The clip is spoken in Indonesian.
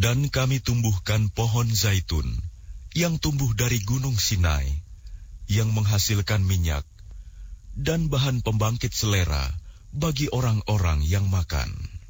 Dan kami tumbuhkan pohon zaitun yang tumbuh dari gunung Sinai, yang menghasilkan minyak dan bahan pembangkit selera bagi orang-orang yang makan.